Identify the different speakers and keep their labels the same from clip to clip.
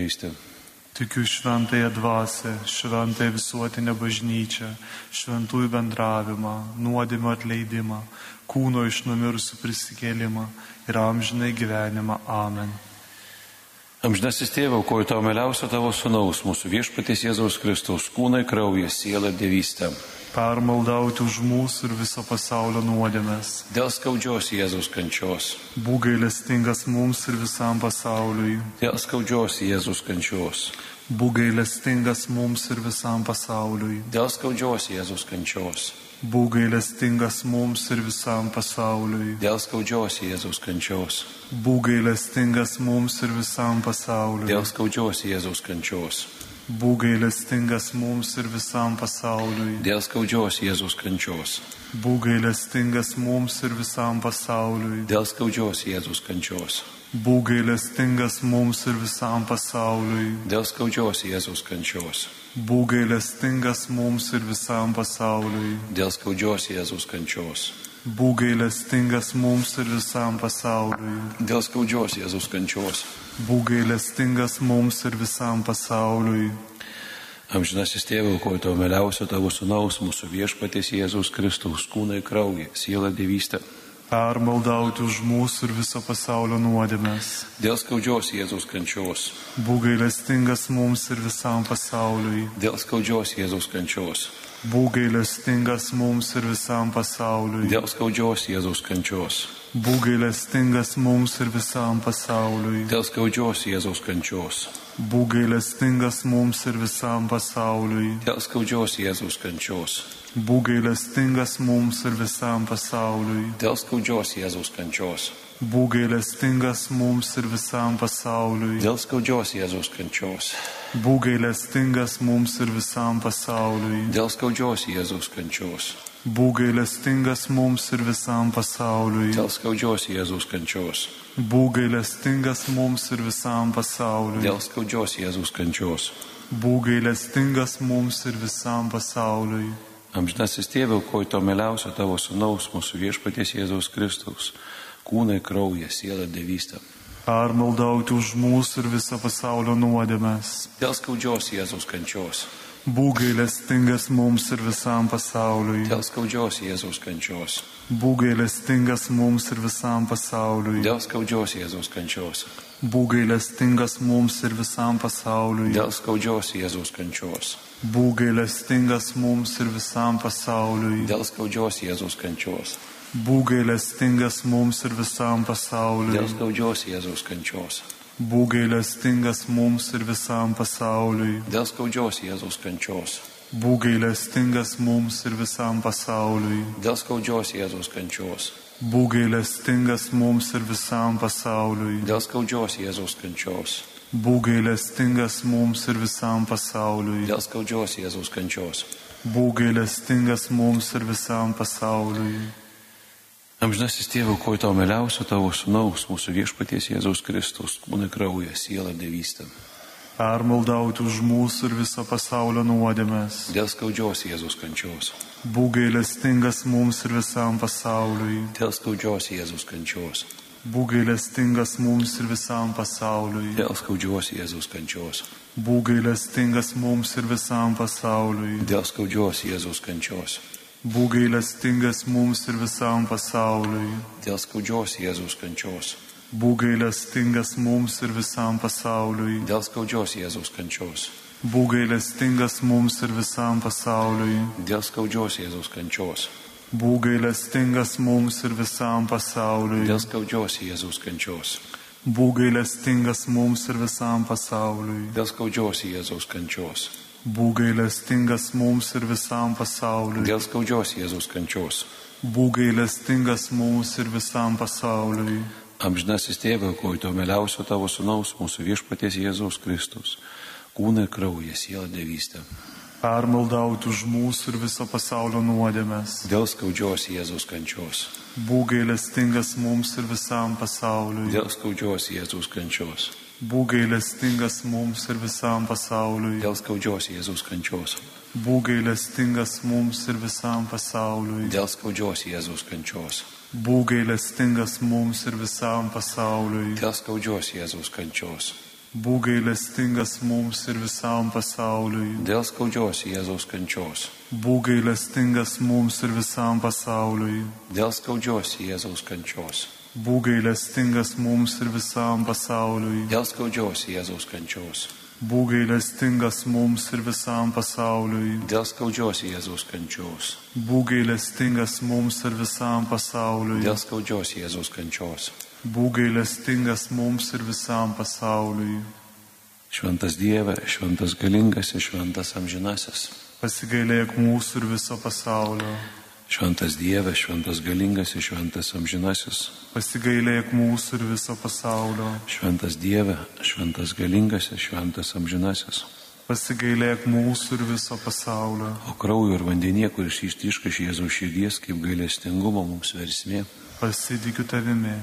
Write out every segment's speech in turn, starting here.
Speaker 1: Tikiu šventąją dvasią, šventąją visuotinę bažnyčią, šventųjų bendravimą, nuodėmių atleidimą, kūno iš numirusių prisikėlimą ir amžinai gyvenimą. Amen.
Speaker 2: Amžinasis Tėve, aukoju tau mieliausio tavo sūnaus, mūsų viešpaties Jėzaus Kristaus kūną, kraują, sielą, dievystę.
Speaker 1: Permaldauti už mūsų ir viso pasaulio nuodėmes.
Speaker 2: Dėl skaudžios Jėzaus kančios.
Speaker 1: Būk gailestingas mums ir visam pasauliui.
Speaker 2: Dėl skaudžios Jėzaus kančios.
Speaker 1: Būk gailestingas mums ir visam pasauliui.
Speaker 2: Dėl skaudžios Jėzaus kančios.
Speaker 1: Būk gailestingas mums ir visam pasauliui.
Speaker 2: Dėl skaudžios Jėzaus kančios.
Speaker 1: Būk gailestingas mums ir visam pasauliui.
Speaker 2: Dėl skaudžios Jėzaus kančios.
Speaker 1: Būk gailestingas mums ir visam pasauliui.
Speaker 2: Dėl skaudžios Jėzaus kančios.
Speaker 1: Būk gailestingas mums ir visam pasauliui.
Speaker 2: Dėl skaudžios Jėzaus kančios.
Speaker 1: Būk gailestingas mums ir visam pasauliui.
Speaker 2: Dėl skaudžios Jėzaus kančios.
Speaker 1: Būk gailestingas mums ir visam pasauliui.
Speaker 2: Dėl skaudžios Jėzaus kančios.
Speaker 1: Būk gailestingas mums ir visam pasauliui.
Speaker 2: Dėl skaudžios Jėzaus kančios.
Speaker 1: Būk gailestingas mums ir visam pasauliui.
Speaker 2: Amžinasis Tėve, aukoju tau mieliausio tavo sūnaus, mūsų viešpaties Jėzaus Kristaus kūną, kraują, sielą, dievystę.
Speaker 1: Permaldauti už mūsų ir viso pasaulio nuodėmes.
Speaker 2: Dėl skaudžios Jėzaus kančios.
Speaker 1: Būk gailestingas mums ir visam pasauliui.
Speaker 2: Dėl skaudžios Jėzaus kančios.
Speaker 1: Būk gailestingas mums ir visam pasauliui.
Speaker 2: Dėl skaudžios Jėzaus kančios.
Speaker 1: Būk gailestingas mums ir visam pasauliui.
Speaker 2: Dėl skaudžios Jėzaus kančios.
Speaker 1: Būk gailestingas mums ir visam pasauliui.
Speaker 2: Dėl skaudžios Jėzaus kančios.
Speaker 1: Būk gailestingas mums ir visam pasauliui.
Speaker 2: Dėl skaudžios Jėzaus kančios.
Speaker 1: Būk gailestingas mums ir visam pasauliui.
Speaker 2: Dėl skaudžios Jėzaus kančios.
Speaker 1: Būk gailestingas mums ir visam pasauliui.
Speaker 2: Dėl skaudžios Jėzaus kančios.
Speaker 1: Būk gailestingas mums ir visam pasauliui.
Speaker 2: Dėl skaudžios Jėzaus kančios.
Speaker 1: Būk gailestingas mums ir visam pasauliui.
Speaker 2: Dėl skaudžios Jėzaus kančios.
Speaker 1: Būk gailestingas mums ir visam pasauliui.
Speaker 2: Amžinasis Tėve, aukoju tau mieliausio tavo sūnaus, mūsų viešpaties Jėzaus Kristaus kūną, kraują, sielą, dievystę.
Speaker 1: Permaldauti už mūsų ir viso pasaulio nuodėmes.
Speaker 2: Dėl skaudžios Jėzaus kančios.
Speaker 1: Būk gailestingas mums ir visam pasauliui.
Speaker 2: Dėl skaudžios Jėzaus kančios.
Speaker 1: Būk gailestingas mums ir visam pasauliui.
Speaker 2: Dėl skaudžios Jėzaus kančios.
Speaker 1: Būk gailestingas mums ir visam pasauliui.
Speaker 2: Dėl skaudžios Jėzaus kančios.
Speaker 1: Būk gailestingas mums ir visam pasauliui.
Speaker 2: Dėl skaudžios Jėzaus kančios.
Speaker 1: Būk gailestingas mums ir visam pasauliui.
Speaker 2: Dėl skaudžios Jėzaus kančios.
Speaker 1: Būk gailestingas mums ir visam pasauliui.
Speaker 2: Dėl skaudžios Jėzaus kančios.
Speaker 1: Būk gailestingas mums ir visam pasauliui.
Speaker 2: Dėl skaudžios Jėzaus kančios.
Speaker 1: Būk gailestingas mums ir visam pasauliui.
Speaker 2: Dėl skaudžios Jėzaus kančios.
Speaker 1: Būk gailestingas mums ir visam pasauliui.
Speaker 2: Dėl skaudžios Jėzaus kančios.
Speaker 1: Būk gailestingas mums ir visam pasauliui.
Speaker 2: Amžinasis Tėve, aukoju tau mieliausio tavo sūnaus, mūsų viešpaties Jėzaus Kristaus kūną, kraują, sielą, dievystę.
Speaker 1: Permaldauti už mūsų ir viso pasaulio nuodėmes.
Speaker 2: Dėl skaudžios Jėzaus kančios.
Speaker 1: Būk gailestingas mums ir visam pasauliui.
Speaker 2: Dėl skaudžios Jėzaus kančios.
Speaker 1: Būk gailestingas mums ir visam pasauliui.
Speaker 2: Dėl skaudžios Jėzaus kančios.
Speaker 1: Būk gailestingas mums ir visam pasauliui.
Speaker 2: Dėl skaudžios Jėzaus kančios.
Speaker 1: Būk gailestingas mums ir visam pasauliui.
Speaker 2: Dėl skaudžios Jėzaus kančios.
Speaker 1: Būk gailestingas mums ir visam pasauliui.
Speaker 2: Dėl skaudžios Jėzaus kančios.
Speaker 1: Būk gailestingas mums ir visam pasauliui.
Speaker 2: Dėl skaudžios Jėzaus kančios.
Speaker 1: Būk gailestingas mums ir visam pasauliui.
Speaker 2: Dėl skaudžios Jėzaus kančios.
Speaker 1: Būk gailestingas mums ir visam pasauliui.
Speaker 2: Dėl skaudžios Jėzaus kančios.
Speaker 1: Būk gailestingas mums ir visam pasauliui.
Speaker 2: Dėl skaudžios Jėzaus kančios.
Speaker 1: Būk gailestingas mums ir visam pasauliui.
Speaker 2: Amžinasis Tėve, aukoju tau mieliausio tavo sūnaus, mūsų viešpaties Jėzaus Kristaus kūną, kraują, sielą, dievystę.
Speaker 1: Permaldauti už mūsų ir viso pasaulio nuodėmes.
Speaker 2: Dėl skaudžios Jėzaus kančios.
Speaker 1: Būk gailestingas mums ir visam pasauliui.
Speaker 2: Dėl skaudžios Jėzaus kančios.
Speaker 1: Būk gailestingas mums ir visam pasauliui.
Speaker 2: Dėl skaudžios Jėzaus kančios.
Speaker 1: Būk gailestingas mums ir visam pasauliui.
Speaker 2: Dėl skaudžios Jėzaus kančios.
Speaker 1: Būk gailestingas mums ir visam pasauliui.
Speaker 2: Dėl skaudžios Jėzaus kančios.
Speaker 1: Būk gailestingas mums ir visam pasauliui.
Speaker 2: Dėl skaudžios Jėzaus kančios.
Speaker 1: Būk gailestingas mums ir visam pasauliui.
Speaker 2: Dėl skaudžios Jėzaus kančios.
Speaker 1: Būk gailestingas mums ir visam pasauliui.
Speaker 2: Dėl skaudžios Jėzaus kančios.
Speaker 1: Būk gailestingas mums ir visam pasauliui.
Speaker 2: Dėl skaudžios Jėzaus kančios.
Speaker 1: Būk gailestingas mums ir visam pasauliui.
Speaker 2: Dėl skaudžios Jėzaus kančios.
Speaker 1: Būk gailestingas mums ir visam pasauliui.
Speaker 2: Šventas Dieve, šventas galingas ir šventas amžinasis.
Speaker 1: Pasigailėk mūsų ir viso pasaulio.
Speaker 2: Šventas Dieve, šventas galingas ir šventas amžinasis.
Speaker 1: Pasigailėk mūsų ir viso pasaulio.
Speaker 2: Šventas Dieve, šventas galingas ir šventas amžinasis.
Speaker 1: Pasigailėk mūsų ir viso pasaulio.
Speaker 2: O kraujo ir vandenyje, kuris ištiška iš Jėzaus širdies, kaip gailestingumo mums versmė.
Speaker 1: Pasitikiu tavimi.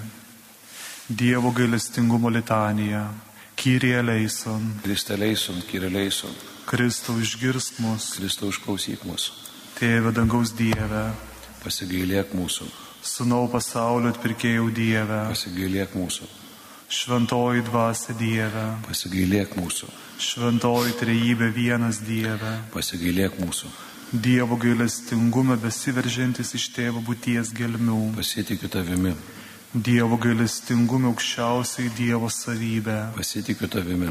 Speaker 1: Dievo gailestingumo litanija. Kyrie eleison.
Speaker 2: Kriste eleison, Kyrie eleison.
Speaker 1: Kristau išgirsk mus.
Speaker 2: Kristau išklausyk mus.
Speaker 1: Tėve dangaus Dieve.
Speaker 2: Pasigailėk mūsų.
Speaker 1: Sūnau pasaulio atpirkėjau Dieve.
Speaker 2: Pasigailėk mūsų.
Speaker 1: Šventoji dvasia Dieve.
Speaker 2: Pasigailėk mūsų.
Speaker 1: Šventoji trejybė vienas Dieve.
Speaker 2: Pasigailėk mūsų.
Speaker 1: Dievo gailestingume besiveržiantis iš tėvo būties gelmių.
Speaker 2: Pasitikiu tavimi.
Speaker 1: Dievo gailestingume aukščiausiai Dievo savybė.
Speaker 2: Pasitikiu tavimi.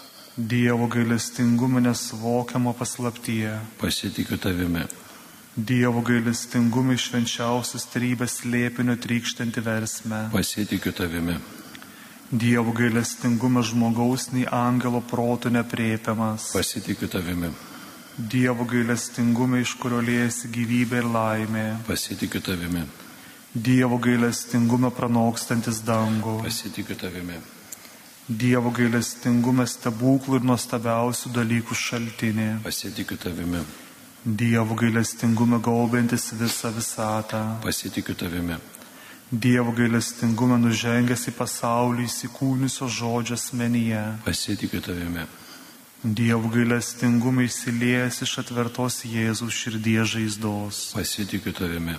Speaker 1: Dievo gailestingume nesuvokiamo paslaptyje.
Speaker 2: Pasitikiu tavimi.
Speaker 1: Dievo gailestingume švenčiausios trybės slėpinio trykštanti versme.
Speaker 2: Pasitikiu tavimi.
Speaker 1: Dievo gailestingume žmogaus nei angelo protų nepriepiamas.
Speaker 2: Pasitikiu tavimi.
Speaker 1: Dievo gailestingume, iš kurio liejasi gyvybė ir laimė.
Speaker 2: Pasitikiu tavimi.
Speaker 1: Dievo gailestingume pranokstantis dangų.
Speaker 2: Pasitikiu tavimi.
Speaker 1: Dievo gailestingume stebuklų ir nuostabiausių dalykų šaltinį.
Speaker 2: Pasitikiu tavimi.
Speaker 1: Dievo gailestingume gaubiantis visą visatą.
Speaker 2: Pasitikiu tavimi.
Speaker 1: Dievo gailestingume nužengęs į pasaulį įsikūnusio žodžio asmenyje.
Speaker 2: Pasitikiu tavimi.
Speaker 1: Dievo gailestingume įsiliejęs iš atvertos Jėzaus širdies žaizdos.
Speaker 2: Pasitikiu tavimi.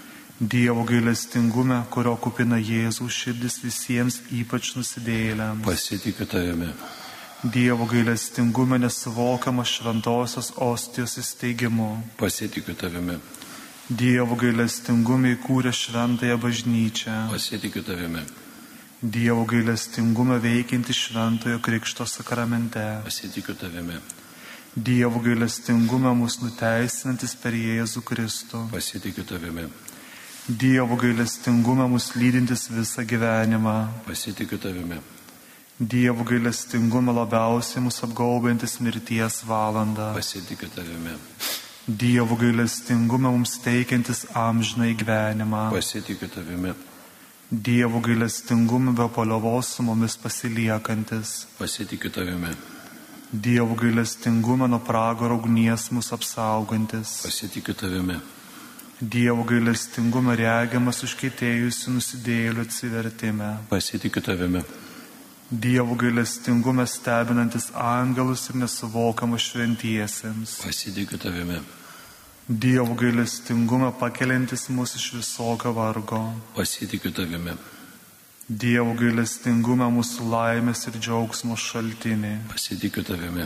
Speaker 1: Dievo gailestingume, kurio kupina Jėzaus širdis visiems, ypač nusidėjėliams.
Speaker 2: Pasitikiu tavimi.
Speaker 1: Dievo gailestingume nesuvokiama šventosios ostijos įsteigimu.
Speaker 2: Pasitikiu tavimi.
Speaker 1: Dievo gailestingume įkūrė šventąją bažnyčią.
Speaker 2: Pasitikiu tavimi.
Speaker 1: Dievo gailestingume veikianti šventojo krikšto sakramente.
Speaker 2: Pasitikiu tavimi.
Speaker 1: Dievo gailestingume mus nuteisinantis per Jėzų Kristų.
Speaker 2: Pasitikiu tavimi.
Speaker 1: Dievo gailestingume mus lydintis visą gyvenimą.
Speaker 2: Pasitikiu tavimi.
Speaker 1: Dievo gailestingume labiausiai mus apgaubiantis mirties valandą.
Speaker 2: Pasitikiu tavimi.
Speaker 1: Dievo gailestingume mums teikiantis amžinai gyvenimą.
Speaker 2: Pasitikiu tavimi.
Speaker 1: Dievo gailestingume be paliovos su mumis pasiliekantis.
Speaker 2: Pasitikiu tavimi.
Speaker 1: Dievo gailestingume nuo pragaro ugnies mus apsaugantis.
Speaker 2: Pasitikiu tavimi.
Speaker 1: Dievo gailestingume regiamas užkietėjusių nusidėjėlių atsivertime.
Speaker 2: Pasitikiu tavimi.
Speaker 1: Dievo gailestingume stebinantis angelus ir nesuvokiamus šventiesiems.
Speaker 2: Pasitikiu tavimi.
Speaker 1: Dievo gailestingume pakeliantis mus iš visokio vargo.
Speaker 2: Pasitikiu tavimi.
Speaker 1: Dievo gailestingume mūsų laimės ir džiaugsmo šaltinį.
Speaker 2: Pasitikiu tavimi.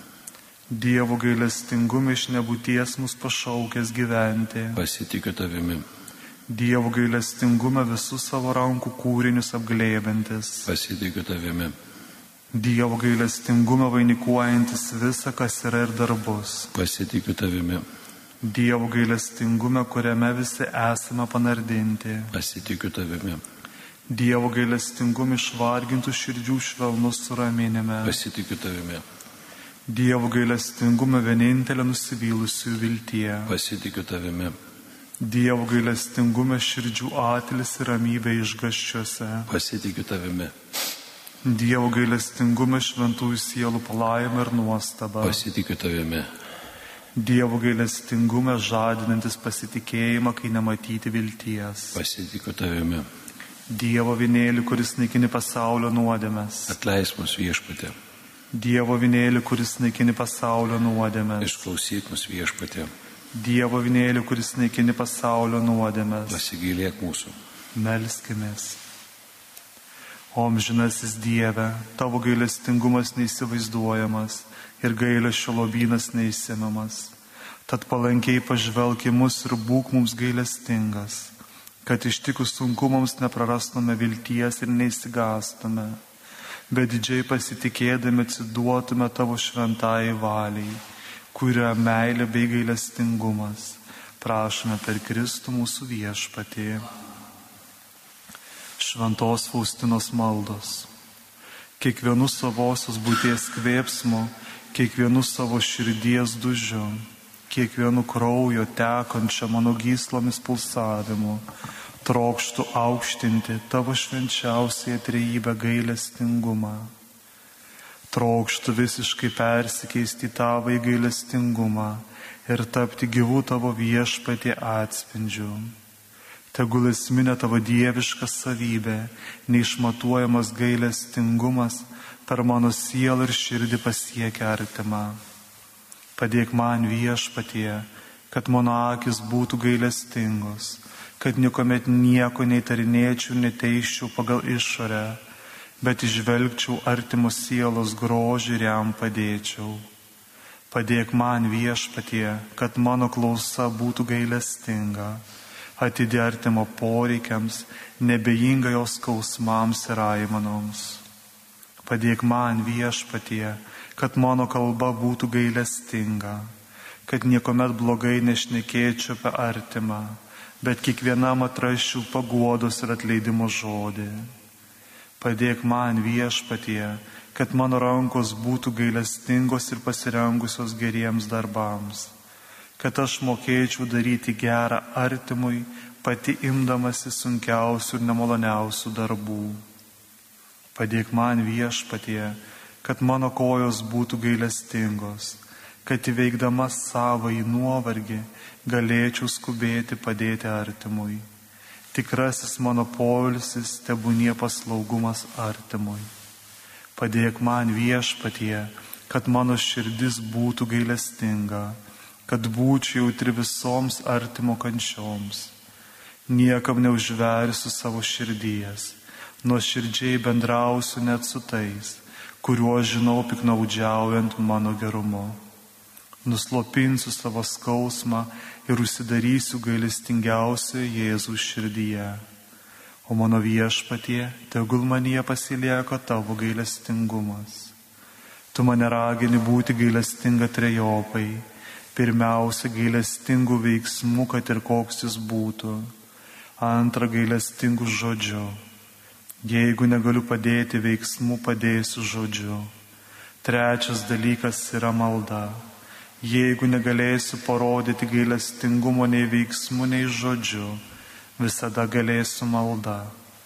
Speaker 1: Dievo gailestingume iš nebūties mus pašaukęs gyventi.
Speaker 2: Pasitikiu tavimi.
Speaker 1: Dievo gailestingume visus savo rankų kūrinius apglėbiantis.
Speaker 2: Pasitikiu tavimi.
Speaker 1: Dievo gailestingume vainikuojantis visą, kas yra ir dar bus.
Speaker 2: Pasitikiu tavimi.
Speaker 1: Dievo gailestingume, kuriame visi esame panardinti.
Speaker 2: Pasitikiu tavimi.
Speaker 1: Dievo gailestingume išvargintų širdžių švelnus suraminime.
Speaker 2: Pasitikiu tavimi.
Speaker 1: Dievo gailestingume vienintelė nusivylusių viltie.
Speaker 2: Pasitikiu tavimi.
Speaker 1: Dievo gailestingume širdžių atlis ir ramybė išgąsčiuose.
Speaker 2: Pasitikiu tavimi.
Speaker 1: Dievo gailestingume šventųjų sielų palaimą ir nuostabą.
Speaker 2: Pasitikiu tavimi.
Speaker 1: Dievo gailestingume žadinantis pasitikėjimą, kai nematyti vilties.
Speaker 2: Pasitikiu tavimi.
Speaker 1: Dievo vinėlį, kuris naikini pasaulio nuodėmes.
Speaker 2: Atleisk mus viešpatie.
Speaker 1: Dievo vinėlį, kuris naikini pasaulio nuodėmes.
Speaker 2: Išklausyk mus viešpatie.
Speaker 1: Dievo vinėlį, kuris naikini pasaulio nuodėmes.
Speaker 2: Pasigailėk mūsų.
Speaker 1: Melskimės. O amžinasis Dieve, tavo gailestingumas neįsivaizduojamas ir gailesčio lobynas neįsimiamas. Tad palankiai pažvelk į mus ir būk mums gailestingas, kad ištikus sunkumams neprarastume vilties ir neįsigastume, bet didžiai pasitikėdami atsiduotume tavo šventai valiai, kuria meilė bei gailestingumas. Prašome per Kristų mūsų viešpatį. Šventos Faustinos maldos. Kiekvienu savosios būties kvėpsmu, kiekvienu savo širdies dužiu, kiekvienu kraujo tekančia mano gyslomis pulsavimu, trokštų aukštinti tavo švenčiausią trejybę gailestingumą. Trokštų visiškai persikeisti tavo į gailestingumą ir tapti gyvų tavo viešpatie atspindžiu. Tegul esminė tavo dieviška savybė, neišmatuojamas gailestingumas per mano sielą ir širdį pasiekia artimą. Padėk man viešpatie, kad mano akis būtų gailestingos, kad niekuomet nieko neįtarinėčiau, neteiščiau pagal išorę, bet išvelgčiau artimo sielos grožį ir jam padėčiau. Padėk man viešpatie, kad mano klausa būtų gailestinga, atidi artimo poreikiams, nebejinga jos skausmams ir aimanoms. Padėk man viešpatie, kad mano kalba būtų gailestinga, kad niekuomet blogai nešnekėčiau apie artimą, bet kiekvienam atrasčiau paguodos ir atleidimo žodį. Padėk man viešpatie, kad mano rankos būtų gailestingos ir pasirengusios geriems darbams, kad aš mokėčiau daryti gerą artimui, pati imdamasi sunkiausių ir nemaloniausių darbų. Padėk man viešpatie, kad mano kojos būtų gailestingos, kad įveikdama savąjį nuovargį galėčiau skubėti padėti artimui. Tikrasis mano poilsis tebūnie paslaugumas artimui. Padėk man viešpatie, kad mano širdis būtų gailestinga, kad būčiau jautri visoms artimo kančioms. Niekam neužversiu savo širdies, nuoširdžiai bendrausiu net su tais, kuriuos žinau piknaudžiaujant mano gerumu. Nuslopinsiu savo skausmą ir užsidarysiu gailestingiausioje Jėzaus širdyje. O mano viešpatie, tegul manyje pasilieka tavo gailestingumas. Tu mane ragini būti gailestinga trejopai. Pirmiausia, gailestingų veiksmų, kad ir koks jis būtų. Antra, gailestingų žodžių. Jeigu negaliu padėti veiksmų, padėsiu žodžiu. Trečias dalykas yra malda. Jeigu negalėsiu parodyti gailestingumo nei veiksmų, nei žodžiu, visada galėsiu malda.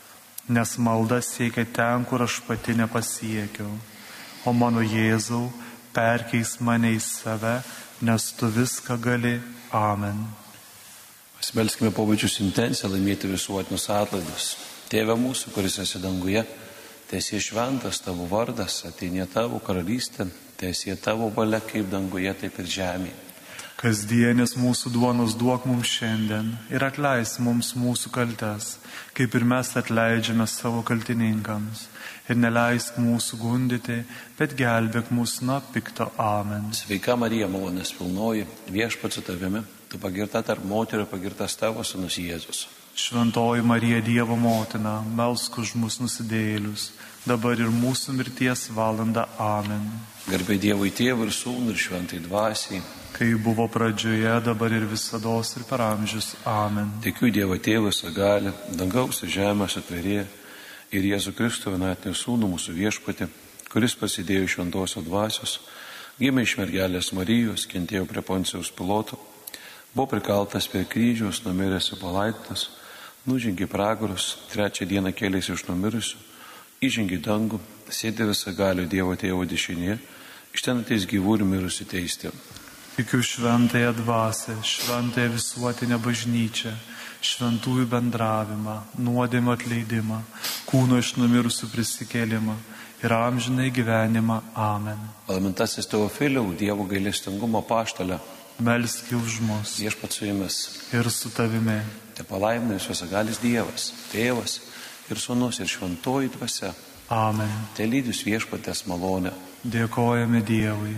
Speaker 1: Nes malda siekia ten, kur aš pati nepasiekiau. O mano Jėzau, perkeis mane į save, nes tu viską gali. Amen.
Speaker 2: Pasimelskime pobūdžius intenciją laimėti visuotinius atlaidus. Tėve mūsų, kuris esi danguje, teesie šventas tavo vardas, ateinie tavo karalystė, teesie tavo valia kaip danguje, taip ir žemėje.
Speaker 1: Kasdienis mūsų duonos duok mums šiandien ir atleisk mums mūsų kaltes, kaip ir mes atleidžiame savo kaltininkams. Ir neleisk mūsų gundyti, bet gelbėk mus nuo pikto. Amen.
Speaker 2: Sveika Marija, malonės pilnoji, viešpats su tavimi, tu pagirta tarp moterų, pagirtas tavo sūnus Jėzus.
Speaker 1: Šventoji Marija, Dievo motina, melsk už mus nusidėjėlius, dabar ir mūsų mirties valanda. Amen.
Speaker 2: Garbė Dievui Tėvui ir Sūnui ir Šventai Dvasiai,
Speaker 1: kai buvo pradžioje, dabar ir visados ir per amžius. Amen.
Speaker 2: Tikiu Dievo Tėvą visagalį, dangaus ir žemės atvėrėją, ir Jėzų Kristų vienatinį Sūnų mūsų viešpatį, kuris pasidėjo iš šventosios dvasios, gimė iš mergelės Marijos, kentėjo prie Poncijaus Piloto, buvo prikaltas prie kryžiaus, numiręs ir palaidotas, nužengė pragarus, trečią dieną kėlėsi iš numirusių, įžengė dangų, sėdė visagalio Dievo Tėvo dešinėje, iš ten ateis gyvų ir mirusių teisti.
Speaker 1: Tikiu šventąją dvasią, šventąją visuotinę bažnyčią, šventųjų bendravimą, nuodėmių atleidimą, kūno iš numirusių prisikėlimą ir amžinai gyvenimą. Amen.
Speaker 2: Palaimintasis Teofiliau, Dievo gailestingumo apaštale,
Speaker 1: melski už mus.
Speaker 2: Viešpats su jumis
Speaker 1: ir su tavimi.
Speaker 2: Te palaimina jūs visagalis Dievas, Tėvas ir Sūnus, ir Šventoji Dvasia.
Speaker 1: Amen.
Speaker 2: Telydys Viešpaties malonę.
Speaker 1: Dėkojame Dievui.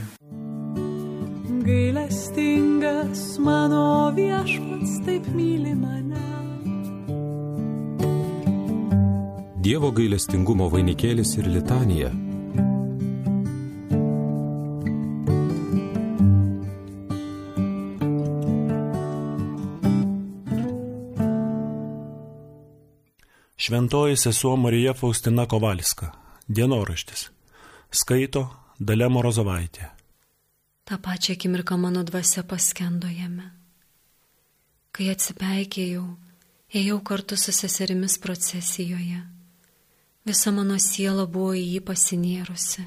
Speaker 3: Gailestingas mano Viešpats taip myli mane.
Speaker 4: Dievo gailestingumo vainikėlis ir litanija.
Speaker 5: Šventoji sesuo Marija Faustina Kovalska. Dienoraštis. Skaito Dalia Morozovaitė.
Speaker 6: Ta pačia akimirka mano dvasia paskendo jame. Kai atsipeikėjau, ėjau kartu su seserimis procesijoje. Visa mano siela buvo į jį pasinėrusi.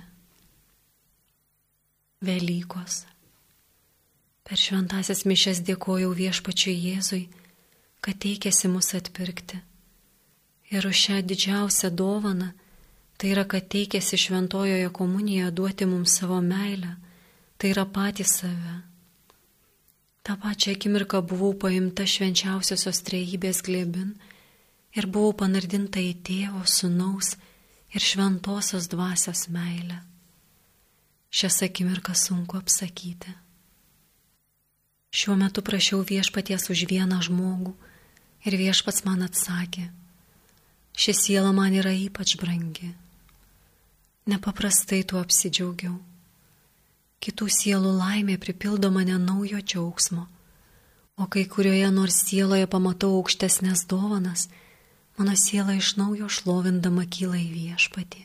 Speaker 6: Velykos. Per šventasias mišias dėkojau Viešpačiui Jėzui, kad teikėsi mus atpirkti. Ir už šią didžiausią dovaną, tai yra, kad teikėsi šventojoje komunijoje duoti mums savo meilę, tai yra patį save. Ta pačia akimirka buvau paimta švenčiausiosios trejybės glėbin ir buvau panardinta į Tėvo, Sūnaus ir Šventosios Dvasios meilę. Šias akimirkas sunku apsakyti. Šiuo metu prašiau Viešpaties už vieną žmogų ir Viešpats man atsakė: ši siela man yra ypač brangi. Nepaprastai tuo apsidžiaugiau. Kitų sielų laimė pripildo mane naujo džiaugsmo, o kai kurioje nors sieloje pamatau aukštesnės dovanas, mano siela iš naujo šlovindama kyla į Viešpatį.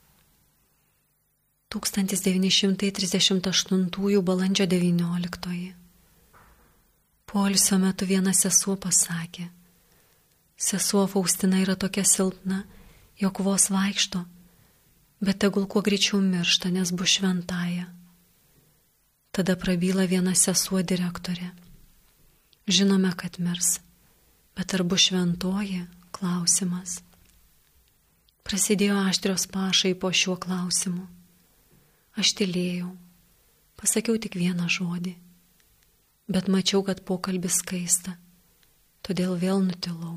Speaker 6: 1938 balandžio 19. Poilsio metu viena sesuo pasakė: sesuo Faustina yra tokia silpna, jog vos vaikšto, bet tegul kuo greičiau miršta, nes bus šventąja. Tada prabyla viena sesuo direktorė: žinome, kad mirs, bet ar bus šventoji? Klausimas. Prasidėjo aštrios pašai po šiuo klausimu. Aš tylėjau, pasakiau tik vieną žodį, bet mačiau, kad pokalbis kaista, todėl vėl nutilau.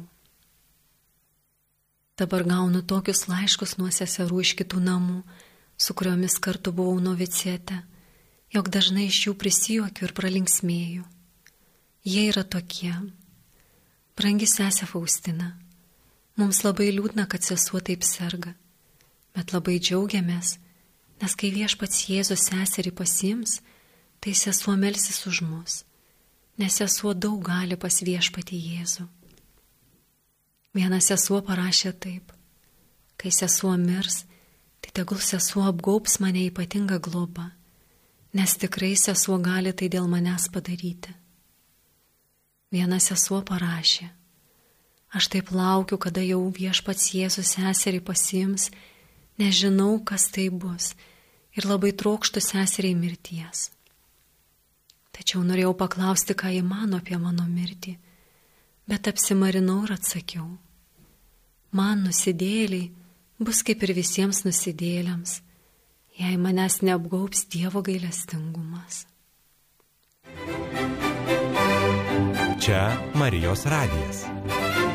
Speaker 6: Dabar gaunu tokius laiškus nuo seserų iš kitų namų, su kuriomis kartu buvau noviciete, jog dažnai iš jų prisijuokiu ir pralinksmėju. Jie yra tokie: brangi sesė Faustina, mums labai liūdna, kad sesuo taip serga, bet labai džiaugiamės, nes kai Viešpats Jėzus seserį pasiims, tai sesuo melsis už mus, nes sesuo daug gali pas Viešpatį Jėzų. Viena sesuo parašė taip: kai sesuo mirs, tai tegul sesuo apgaubs mane ypatingą globą, nes tikrai sesuo gali tai dėl manęs padaryti. Viena sesuo parašė: aš taip laukiu, kada jau Viešpats Jėzus seserį pasiims, nes žinau, kas tai bus, ir labai trokštu seseriai mirties. Tačiau norėjau paklausti, ką ji mano apie mano mirtį, bet apsimarinau ir atsakiau: man nusidėjėliai bus kaip ir visiems nusidėjėliams, jei manęs neapgaubs Dievo gailestingumas.
Speaker 4: Čia Marijos radijas.